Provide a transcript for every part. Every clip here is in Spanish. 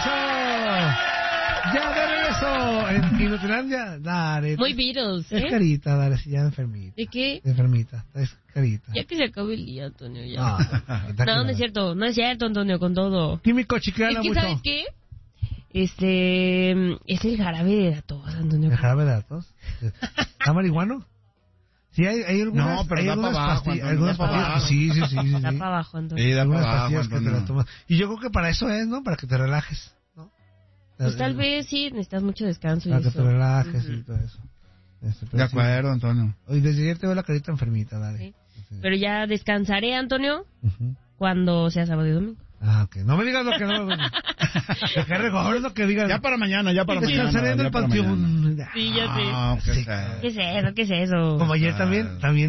Ya de regreso en Inutilandia. Dale. Muy Beatles, Es carita, dale, si ya enfermita. ¿De qué? Enfermita, es carita. Ya que se acabe el día, Antonio, ya. No, No es cierto, Antonio, con todo. Químico chiclana Es que, mucho. ¿sabes qué? Es el jarabe de datos, Antonio. ¿El jarabe de datos? ¿Está marihuano? Sí, hay algunas. No, pero hay da algunas para abajo, pastillas. Antonio, Algunas da para pastillas. abajo. Sí. Está para abajo, Antonio. Sí, da Algunas para abajo, pastillas que te Antonio. las tomas. Y yo creo que para eso es, ¿no? Para que te relajes, ¿no? Pues tal vez sí, necesitas mucho descanso y Para que eso. te relajes y todo eso. Pero De acuerdo, Antonio. Hoy desde ayer te veo la carita enfermita, dale. Sí. Pero ya descansaré, Antonio, Ujú. cuando sea sábado y domingo. Ok. No me digas lo que no. Te quedé lo que digas. Ya para mañana. Descansaré en ya el para mañana. panteón. Sí, ya sé. Ah, Sí. ¿Qué es eso? Como ayer también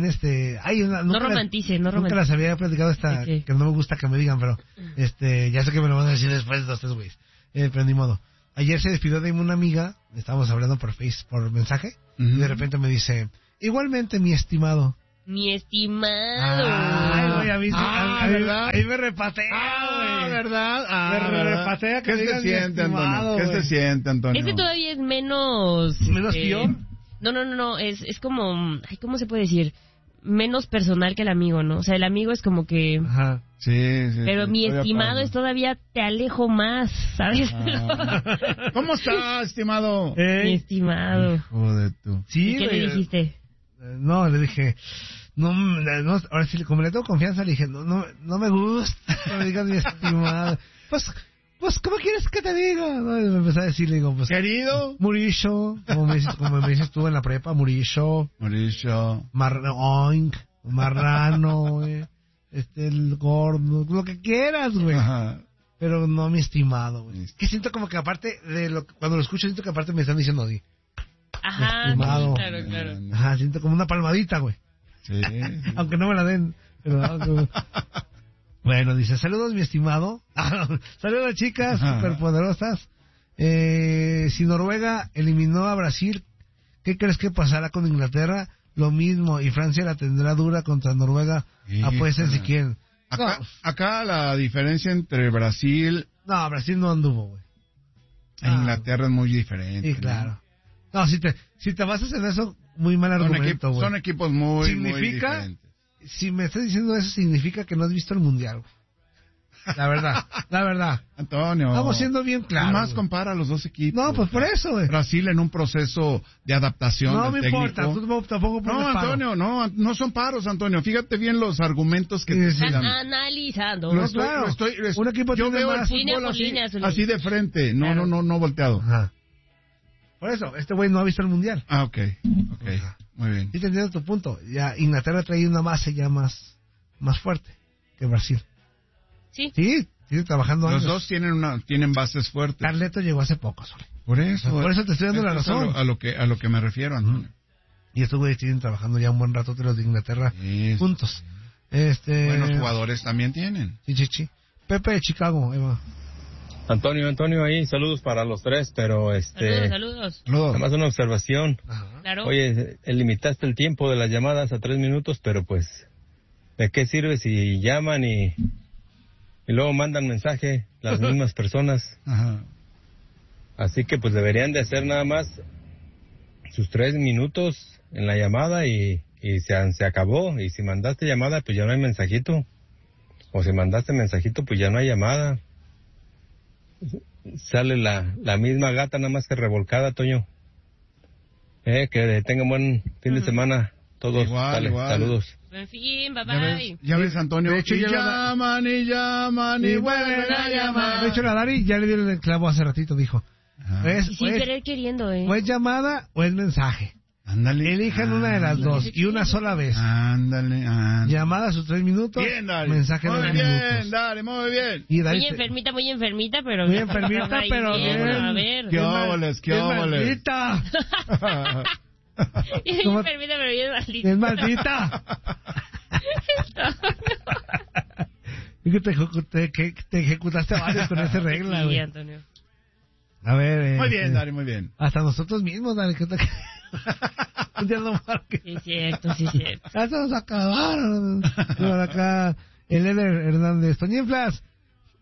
hay una... No romantice, no Nunca las había platicado esta, ¿De qué? que no me gusta que me digan, pero ya sé que me lo van a decir después los tres güeyes. Pero ni modo. Ayer se despidió de una amiga, estábamos hablando por mensaje, y de repente me dice, igualmente mi estimado. Mi estimado. Ay, güey, a mí ¿verdad? ahí me repatea, güey. ¿verdad? Me repatea que ¿Qué se digas mi siente, estimado, Antonio? ¿Qué güey. se siente, Antonio? Ese todavía es menos... ¿Menos peor? No, es como... Ay, ¿cómo se puede decir? Menos personal que el amigo, ¿no? O sea, el amigo es como que... Ajá. Sí. Pero mi todavía estimado pasa. es todavía te alejo más, ¿sabes? ¿Cómo está, estimado? Mi estimado. Hijo de tu. Sí, ¿Y qué güey. le dijiste? No, le dije, no, ahora sí, como le tengo confianza, le dije, no me gusta que me digas mi estimado. Pues, ¿cómo quieres que te diga? No, y me empecé a decir, le digo, pues, Querido. Murillo, como me dices tú en la prepa, Murillo, Mauricio. Oink, Marrano, el gordo, lo que quieras, güey. Ajá. Pero no mi estimado, güey. Sí. Que siento como que aparte cuando lo escucho, siento que aparte me están diciendo así. Ajá, Estimado. claro. Ajá, siento como una palmadita, güey. Sí. Aunque no me la den. Pero, bueno, dice, saludos mi estimado. Saludos chicas superpoderosas. Si Noruega eliminó a Brasil, ¿qué crees que pasará con Inglaterra? Lo mismo, y Francia la tendrá dura contra Noruega. Apuesten si quieren. Acá la diferencia entre Brasil No, Brasil no anduvo, güey. e Inglaterra es muy diferente. Sí, claro. No, si te basas en eso, muy mal argumento, güey. Son equipos muy Significa, diferentes. si me estás diciendo eso, significa que no has visto el Mundial, güey. La verdad. Antonio. Estamos siendo bien claros. Además, güey. compara los dos equipos. No, pues por eso, güey. Brasil en un proceso de adaptación No del me técnico. importa, tú tampoco pones No, paro. Antonio, no son paros, Antonio. Fíjate bien los argumentos que te Sí, sí. dan. Analizando. Lo claro. Un equipo yo tiene veo el más- Línea fútbol por línea, Zuli. así de frente. Claro. No volteado. Ajá. Por eso, este güey no ha visto el Mundial. Ah, ok. Ajá. Muy bien. Sí, te entiendo tu punto. Ya Inglaterra trae una base ya más fuerte que Brasil. Sí. Sí, sigue trabajando Los años. dos tienen bases fuertes. Carleto llegó hace poco, Sole. Por eso. Por eso te estoy dando la Esto es razón. a lo que me refiero, Antonio. Y estos güeyes siguen trabajando ya un buen rato de los de Inglaterra Sí, juntos. Buenos jugadores también tienen. Sí. Pepe de Chicago, Eva. Antonio, ahí, saludos para los tres, pero Saludos. nada más una observación. Ajá. Claro. Oye, limitaste el tiempo de las llamadas a 3 minutos, pero pues, ¿de qué sirve si llaman y luego mandan mensaje las mismas personas? Ajá. Así que pues deberían de hacer nada más sus 3 minutos en la llamada y se acabó. Y si mandaste llamada, pues ya no hay mensajito. O si mandaste mensajito, pues ya no hay llamada. Sale la misma gata, nada más que revolcada, Toño. Que tengan buen fin de semana todos. Igual. Saludos. En fin, bye Ya ves, bye. ya ves, Antonio. De hecho, y ya llaman y vuelven a llamar. De hecho, la Dari ya le dio el clavo hace ratito, dijo. Ajá. Es, Sin querer queriendo, o es llamada o es mensaje. Ándale. Elijan una de las dos y una sola vez. Ándale. Llamada a sus 3 minutos, Bien, Dari. mensaje de Muy 2 bien, minutos. Dari, muy bien. Y Dari Muy enfermita, pero... Muy enfermita, Ahí pero bien, bien. A ver. ¿Qué óboles, qué es óboles? maldita. Bien ¿Cómo? enfermita, pero bien maldita. Es maldita. Y que te ejecutaste varios con esa regla, Sí, güey. Antonio. A ver. Muy bien, Dari, muy bien. Hasta nosotros mismos, Dari. ¿Qué te... Un día no marques. Sí, cierto. Ya se nos acabaron. Por acá, el Eder Hernández. Toñinflas,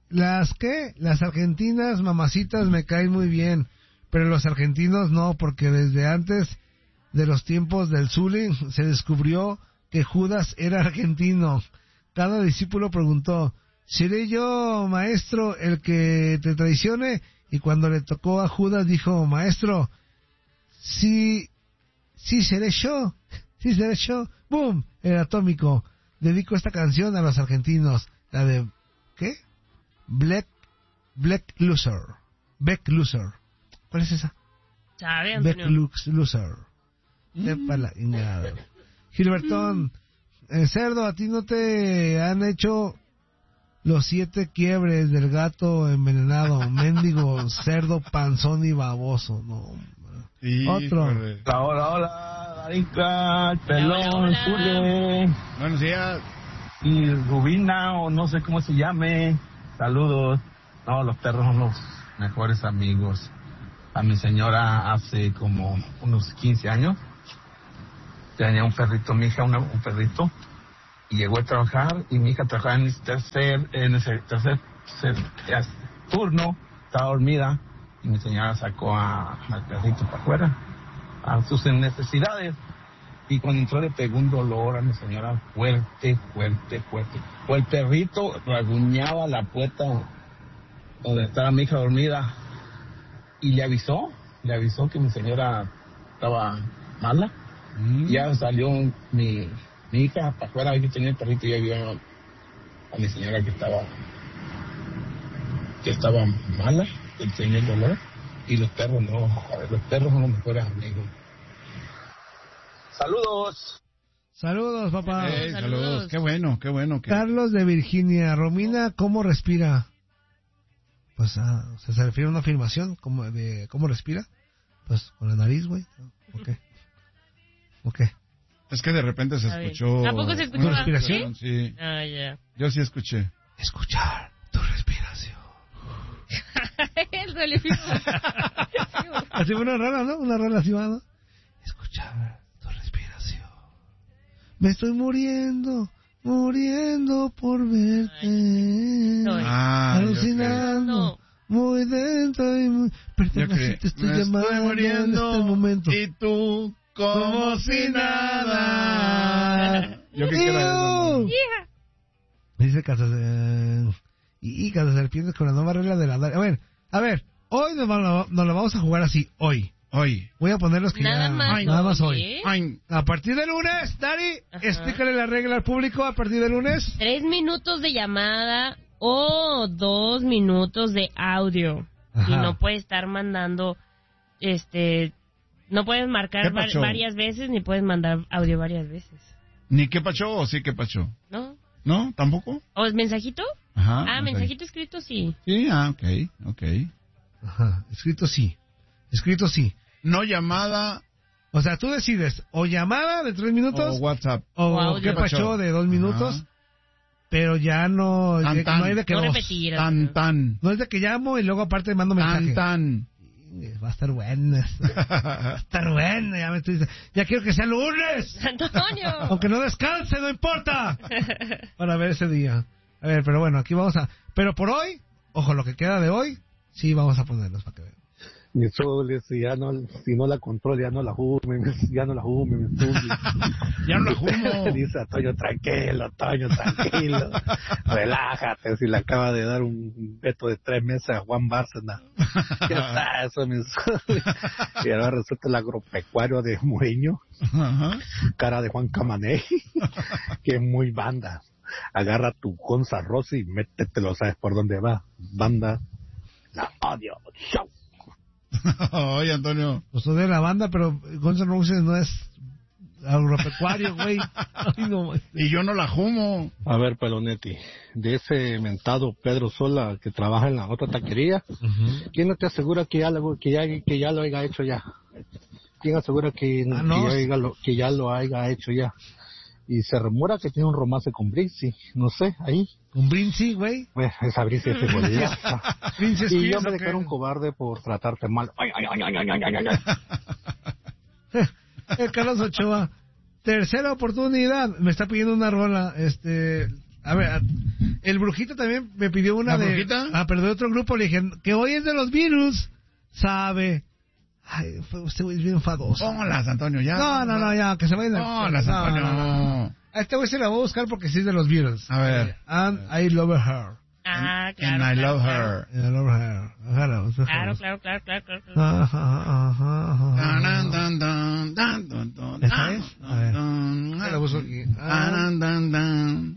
Las argentinas mamacitas me caen muy bien, pero los argentinos no, porque desde antes de los tiempos del Zuli se descubrió que Judas era argentino. Cada discípulo preguntó, ¿seré yo, maestro, el que te traicione? Y cuando le tocó a Judas dijo, maestro, sí seré yo. ¡Boom! El atómico. Dedico esta canción a los argentinos. La de... ¿qué? Black Loser. Beck Loser. ¿Cuál es esa? ¿Sabe, Beck Antonio? Loser. Sepa la ingada. Gilbertón, cerdo, a ti no te han hecho los 7 quiebres del gato envenenado, mendigo, cerdo, panzón y baboso. No, otro. Hola, Darica, Pelón, Zule. Buenos días. Y Rubina, o no sé cómo se llame. Saludos. No, los perros son los mejores amigos. A mi señora hace como unos 15 años tenía un perrito, mi hija, un perrito, y llegó a trabajar, y mi hija trabajaba en ese tercer turno, estaba dormida, y mi señora sacó al perrito para afuera, a sus necesidades, y cuando entró le pegó un dolor a mi señora fuerte. O el perrito rasguñaba la puerta donde estaba mi hija dormida, y le avisó que mi señora estaba mala. Ya salió mi hija para afuera, que tenía el perrito, y ya vio a mi señora que estaba mala, que tenía el dolor, y los perros no, los perros son los mejores amigos. Saludos, papá. Saludos. Qué bueno. Carlos de Virginia. Romina, ¿cómo respira? Pues, ¿se refiere a una afirmación de cómo respira? Pues, con la nariz, güey. ¿O qué? Es que de repente se escuchó... ¿A poco se escuchó ¿una respiración? Sí. Ah, ya. Yo sí escuché. Escuchar tu respiración. El reloj. Así fue una rola, ¿no? Una rola así, ¿no? Escuchar tu respiración. Me estoy muriendo por verte. Alucinando. Muy dentro y muy... Perdona si te estoy llamando en este momento. Y tú, como si nada. Yo que quiero... Dice Cazaserpientes con la nueva regla de la... A ver, hoy nos la vamos a jugar así, hoy. Voy a poner los que nada más hoy. A partir del lunes, Dari, explícale la regla al público a partir del lunes. 3 minutos de llamada o 2 minutos de audio. Ajá. Y no puedes estar mandando, no puedes marcar varias veces, ni puedes mandar audio varias veces. ¿Ni qué pacho o sí qué pacho? ¿No? ¿No? ¿Tampoco? ¿O es mensajito? Ajá. Mensajito escrito, sí. Sí, ok. Ajá, escrito sí. No llamada. O sea, tú decides, o llamada de 3 minutos. O WhatsApp. O audio. qué pacho de 2 minutos. Ajá. Pero ya no... Tan. No hay de que No dos. repetir. Tan. No es de que llamo y luego aparte mando mensaje. Tan. Va a estar bueno. Ya quiero que sea lunes. Antonio. Aunque no descanse, no importa. Para ver ese día. A ver, pero bueno, aquí vamos a... Pero por hoy, ojo, lo que queda de hoy, sí vamos a ponerlos para que vean. Mi Zuli, si no la controlo, ya no la jume, mi Zuli. Ya no la jumo. Dice Toño, tranquilo, relájate, si le acaba de dar un veto de 3 meses a Juan Bárcena. ¿Qué está eso, mi Zuli? Y ahora resulta el agropecuario de Mourinho, cara de Juan Camané, que es muy banda. Agarra tu Gonza Rossi y métetelo, ¿sabes por dónde va? Banda, la odio, chau. Oye, Antonio. Pues soy de la banda, pero Guns N' Roses no es agropecuario, güey. Y yo no la jumo. A ver, Pelonetti, de ese mentado Pedro Sola que trabaja en la otra taquería, ¿quién no te asegura que ya lo haya hecho ya? ¿Quién asegura que ya lo haya hecho ya? Y se rumora que tiene un romance con Brinzi, no sé, ahí. ¿Con Brinzi, güey? Pues esa Brinzi es bolilla. Y yo me declaro un cobarde cobarde por tratarte mal. Carlos Ochoa, tercera oportunidad. Me está pidiendo una rola. A ver, el Brujito también me pidió una ¿La de... Brujita? pero de otro grupo. Le dije, que hoy es de los virus. Sabe. Ay, usted es bien enfadoso. Hola, Antonio, ya. No, ya, que se vayan. Hola, Antonio. No. A este güey se la voy a buscar porque sí es de los Beatles. A ver. And I love her. Ah, claro. And I love claro. her. And I love her. Claro. Dun, dun, dun, dun, dun, dun, ¿Esta es? A ver. dun, La busco aquí. dun, dun, dun.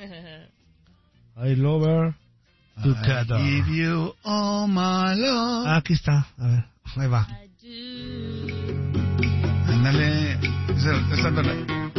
I love her. I give you all my love. Aquí está. A ver. Ahí va. Ándale. Esa es la-